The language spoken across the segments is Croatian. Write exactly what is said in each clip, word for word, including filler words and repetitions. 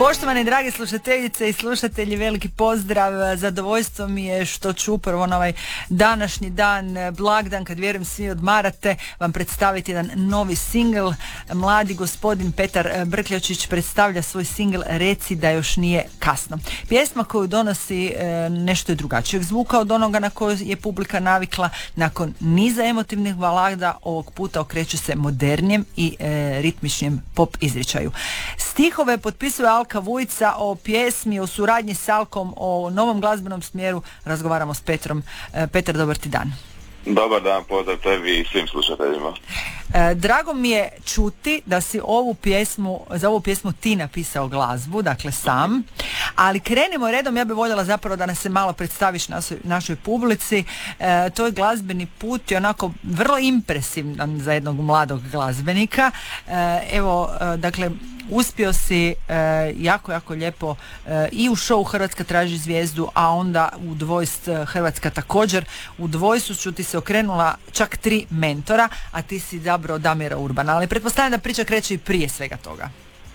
Poštovane drage slušateljice i slušatelji, veliki pozdrav. Zadovoljstvo mi je što ću upravo na ovaj današnji dan, blagdan, kad vjerujem svi odmarate, vam predstaviti jedan novi singl. Mladi gospodin Petar Brkljačić predstavlja svoj singl Reci da još nije kasno. Pjesma koju donosi e, nešto je drugačijeg zvuka od onoga na koji je publika navikla. Nakon niza emotivnih balada ovog puta okreće se modernijem i e, ritmičnijem pop izričaju. Stihove potpisuje Alka Vujica, o pjesmi, o suradnji s Alkom, o novom glazbenom smjeru razgovaramo s Petrom. E, Petar, dobar ti dan. Dobar dan, pozdrav tebi i svim slušateljima. E, drago mi je čuti da si ovu pjesmu, za ovu pjesmu ti napisao glazbu, dakle sam, ali krenimo redom. Ja bih voljela zapravo da nas se malo predstaviš našoj, našoj publici. E, to je glazbeni put i onako vrlo impresivan za jednog mladog glazbenika. E, evo, e, dakle, uspio si e, jako, jako lijepo e, i u show Hrvatska traži zvijezdu, a onda u dvojst Hrvatska također. U dvojstvu ću ti se okrenula čak tri mentora, a ti si izabrao Damira Urbana, ali pretpostavljam da priča kreće i prije svega toga.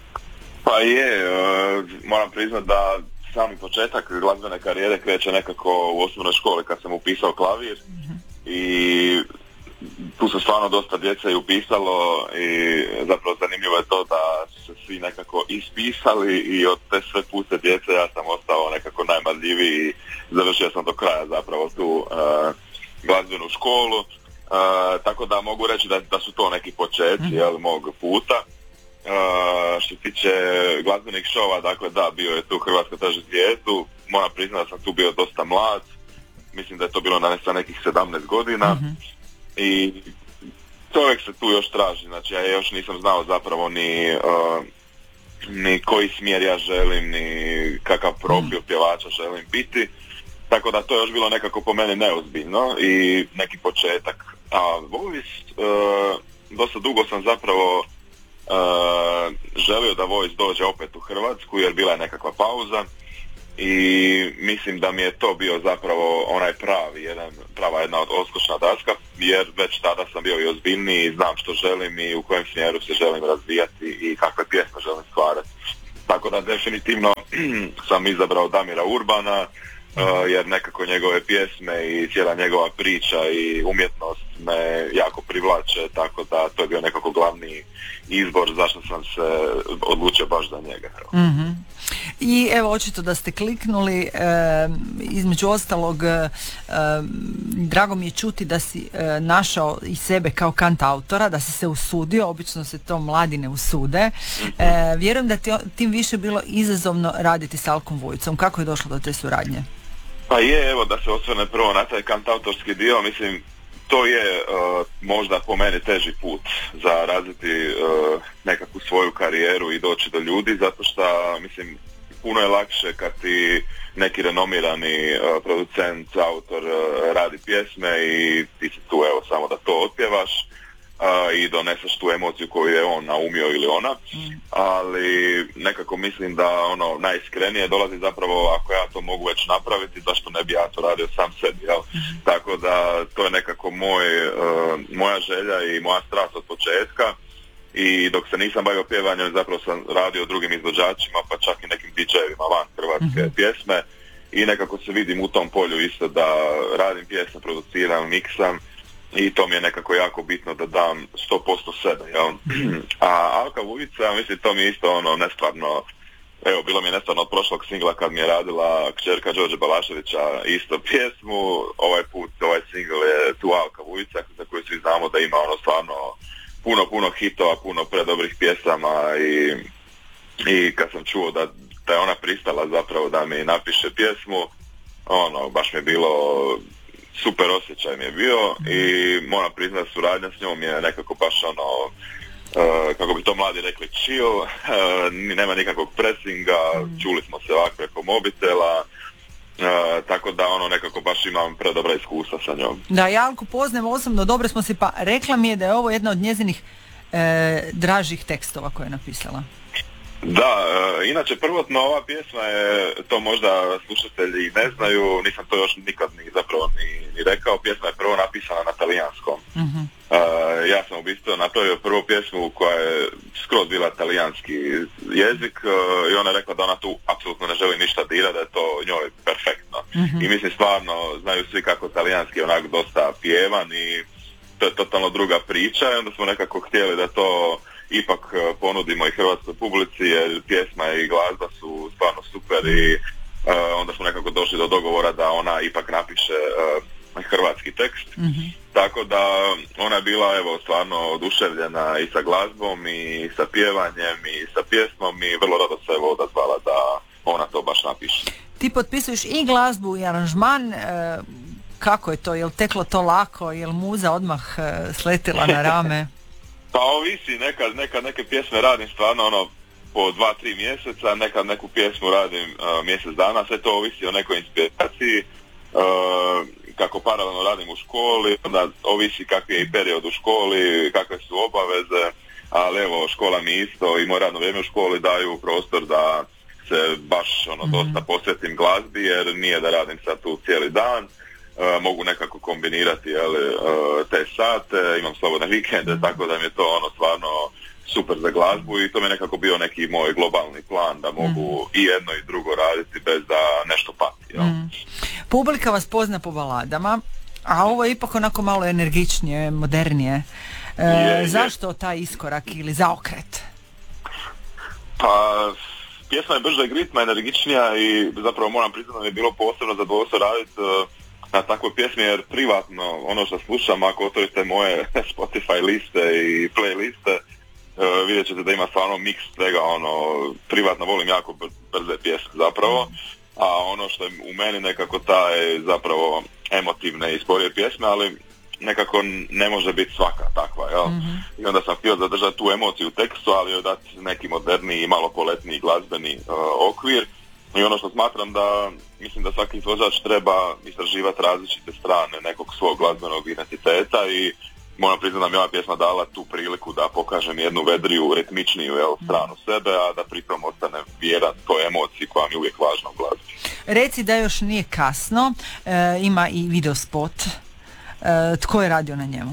Pa je, uh, moram priznat da sami početak glazbene karijere kreće nekako u osnovnoj školi kad sam upisao klavir, mm-hmm. i tu se stvarno dosta djece i upisalo i zapravo zanimljivo je to da su se svi nekako ispisali i od te sve puste djece ja sam ostao nekako najmarljiviji i završio sam do kraja zapravo tu uh, glazbenu školu, uh, tako da mogu reći da, da su to neki početci, mm. jel, mog puta. Uh, što se tiče glazbenih šova, dakle da, bio je tu Hrvatska traži zvijezdu, moram priznati da sam tu bio dosta mlad, mislim da je to bilo na nekih sedamnaest godina, mm-hmm. i čovjek se tu još traži, znači ja još nisam znao zapravo ni, uh, ni koji smjer ja želim, ni kakav profil pjevača želim biti, tako da to je još bilo nekako po meni neozbiljno i neki početak. A Voice, uh, dosta dugo sam zapravo uh, želio da Voice dođe opet u Hrvatsku jer bila je nekakva pauza i mislim da mi je to bio zapravo onaj pravi, jedan, prava jedna od odskočna daska, jer već tada sam bio i ozbiljniji i znam što želim i u kojem smjeru se želim razvijati i kakve pjesme želim stvarati. Tako da definitivno sam izabrao Damira Urbana, uh, jer nekako njegove pjesme i cijela njegova priča i umjetnost me jako privlače, tako da to je bio nekako glavni izbor zašto sam se odlučio baš za njega. Mm-hmm. I evo, očito da ste kliknuli, e, između ostalog e, drago mi je čuti da si e, našao i sebe kao kantautora, da si se usudio, obično se to mladi ne usude. E, vjerujem da ti tim više bilo izazovno raditi s Alkom Vujicom. Kako je došlo do te suradnje? Pa je, evo da se osvrne prvo na taj kantautorski dio, mislim to je uh, možda po meni teži put za razviti uh, nekakvu svoju karijeru i doći do ljudi, zato što mislim puno je lakše kad ti neki renomirani uh, producent, autor uh, radi pjesme i ti si tu evo samo da to otpjevaš uh, i doneseš tu emociju koju je on naumio ili ona, mm. ali nekako mislim da ono najiskrenije dolazi zapravo ako ja to mogu već napraviti, zašto ne bi ja to radio sam sebi, jel? Mm. Tako da to je nekako moj, uh, moja želja i moja strast od početka. I dok se nisam bavio pjevanjem, zapravo sam radio drugim izvođačima, pa čak i nekim di džejevima van hrvatske mm-hmm. pjesme i nekako se vidim u tom polju isto da radim pjesme, produciram, miksam i to mi je nekako jako bitno da dam sto posto sebe, jel? A Alka Vujica, mislim, to mi je isto ono nestvarno, evo, bilo mi je nestvarno od prošlog singla kad mi je radila kćerka Đorđe Balaševića isto pjesmu, ovaj put, ovaj singl je tu Alka Vujica, za koju svi znamo da ima ono stvarno puno, puno hitova, puno predobrih pjesama i, i kad sam čuo da, da je ona pristala zapravo da mi napiše pjesmu, ono, baš mi je bilo, super osjećaj mi je bio i moram priznati suradnja s njom je nekako baš ono, uh, kako bi to mladi rekli, chill, uh, nema nikakvog presinga, čuli smo se ovako preko mobitela, Uh, tako da ono nekako baš imam predobra iskustva sa njom. Da, ja Alku poznajem osobno, dobro smo si, pa rekla mi je da je ovo jedna od njezinih e, dražih tekstova koje je napisala. Da, e, inače prvotno ova pjesma je, to možda slušatelji ne znaju, nisam to još nikad ni zapravo ni, ni rekao, pjesma je prvo napisana na talijanskom. Mm-hmm. e, ja sam u bistvu napravio prvu pjesmu koja je skroz bila talijanski jezik e, i ona je rekla da ona tu apsolutno ne želi ništa dirati, da je to njoj perfektno. Mm-hmm. I mislim stvarno znaju svi kako talijanski je onak dosta pjevan i to je totalno druga priča i onda smo nekako htjeli da to ipak ponudimo i hrvatskoj publici jer pjesma i glazba su stvarno super i uh, onda smo nekako došli do dogovora da ona ipak napiše uh, hrvatski tekst. Mm-hmm. Tako da ona je bila evo stvarno oduševljena i sa glazbom i sa pjevanjem i sa pjesmom i vrlo rado se evo odazvala da ona to baš napiše. Ti potpisuješ i glazbu i aranžman, e, kako je to, jel teklo to lako, jel muza odmah e, sletila na rame? Pa ovisi, nekad, nekad neke pjesme radim stvarno ono po dva, tri mjeseca, nekad neku pjesmu radim uh, mjesec dana, sve to ovisi o nekoj inspiraciji, uh, kako paralelno radim u školi, onda ovisi kakvi je i period u školi, kakve su obaveze, ali evo škola mi isto i moje radno vrijeme u školi daju prostor da se baš ono mm-hmm. dosta posvetim glazbi jer nije da radim sad tu cijeli dan. Uh, mogu nekako kombinirati jeli, uh, te sate, imam slobodne vikende, mm. tako da mi je to ono stvarno super za glazbu i to mi je nekako bio neki moj globalni plan da mogu mm. i jedno i drugo raditi bez da nešto pati. Jel? Mm. Publika vas pozna po baladama, a ovo je ipak onako malo energičnije, modernije. E, je, zašto je. Taj iskorak ili zaokret? Pa pjesma je bržeg ritma, energičnija i zapravo moram priznati da mi je bilo posebno zadovoljstvo raditi uh, na takvoj pjesmi jer privatno ono što slušam, ako otvorite moje Spotify liste i playliste uh, vidjet ćete da ima stvarno miks svega, ono privatno volim jako brze pjesme zapravo, a ono što je u meni nekako taj zapravo emotivne i sporije pjesme, ali nekako ne može biti svaka takva, jel? Mm-hmm. I onda sam htio zadržati tu emociju u tekstu, ali joj dati neki moderniji i malo poletniji glazbeni uh, okvir. I ono što smatram da, mislim da svaki izvođač treba istraživati različite strane nekog svog glazbenog identiteta i moram priznati da mi ova pjesma dala tu priliku da pokažem jednu vedriju, ritmičniju jel, stranu sebe, a da pritom ostane vjeran toj emociji koja mi je uvijek važna u glazbi. Reci da još nije kasno, e, ima i videospot. E, tko je radio na njemu?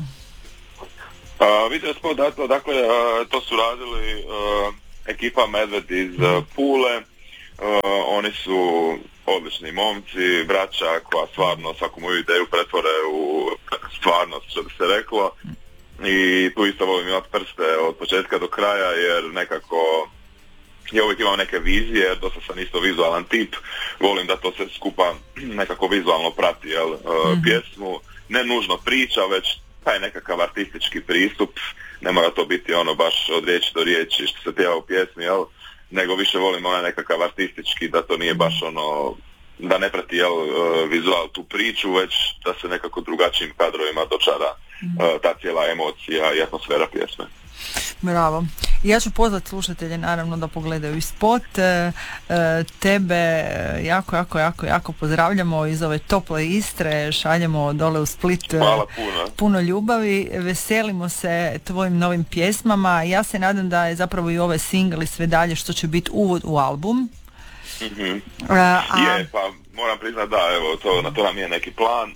A, videospot, dakle, dakle to su radili a, ekipa Medved iz mm. Pule. Uh, oni su odlični momci, braća koja stvarno svaku moju ideju pretvore u stvarnost, što bi se reklo, i tu isto volim imati prste od početka do kraja jer nekako ja uvijek imam neke vizije, dosta sam isto vizualan tip, volim da to sve skupa nekako vizualno prati jel, uh, mm-hmm. pjesmu, ne nužno priča, već taj nekakav artistički pristup, ne mora to biti ono baš od riječi do riječi što se pjeva u pjesmi, jel, nego više volim onaj nekakav artistički, da to nije baš ono, da ne prati jel, vizual tu priču, već da se nekako drugačijim kadrovima dočara mm. ta cijela emocija i atmosfera pjesme. Bravo. Ja ću pozvati slušatelje naravno da pogledaju i spot. E, tebe jako, jako, jako, jako pozdravljamo iz ove tople Istre, šaljemo dole u Split. Hvala puno. Puno ljubavi, veselimo se tvojim novim pjesmama. Ja se nadam da je zapravo i ovaj singl i sve dalje što će biti uvod u album. Mm-hmm. A, a... Je, pa moram priznati da, evo, to, na to nam je neki plan.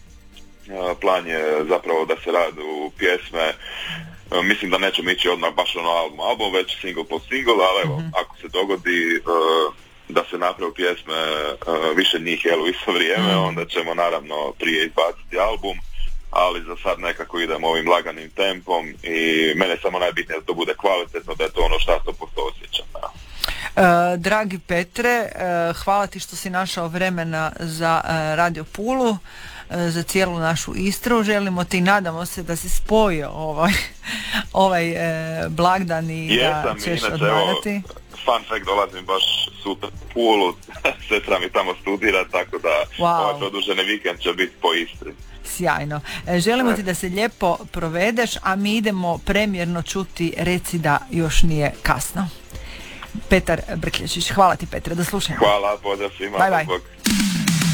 Plan je zapravo da se radi u pjesme. Mislim da nećemo ići odmah baš ono album, album već single po single, ali evo, mm-hmm. ako se dogodi uh, da se napravi pjesme uh, više njih jel, u isto vrijeme, mm-hmm. onda ćemo naravno prije izbaciti album, ali za sad nekako idemo ovim laganim tempom i mene je samo najbitnije da to bude kvalitetno, da je to ono što sto posto osjećam. Uh, dragi Petre, uh, hvala ti što si našao vremena za uh, Radio Pulu, za cijelu našu Istru. Želimo ti i nadamo se da si spojio ovaj, ovaj e, blagdan i Jesam, da ćeš inače, odmarati. Evo, fun fact, dolazim baš sutra u Pulu, sestra mi tamo studira, tako da wow. ovaj produženi vikend će biti po Istri. Sjajno. E, želimo ti da se lijepo provedeš, a mi idemo premjerno čuti Reci da još nije kasno. Petar Brkljačić, hvala ti Petre, do slušanja. Hvala, pozdrav svima. Bye, bye.